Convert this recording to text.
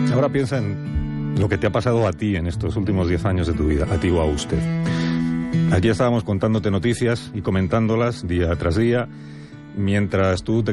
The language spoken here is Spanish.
Ahora piensa en lo que te ha pasado a ti en estos últimos 10 años de tu vida, a ti o a usted. Aquí estábamos contándote noticias y comentándolas día tras día, mientras tú te